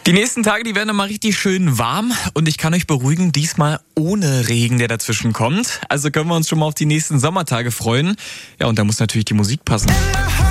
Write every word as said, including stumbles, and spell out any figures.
Die nächsten Tage, die werden dann mal richtig schön warm und ich kann euch beruhigen, diesmal ohne Regen, der dazwischen kommt. Also können wir uns schon mal auf die nächsten Sommertage freuen. Ja, und da muss natürlich die Musik passen.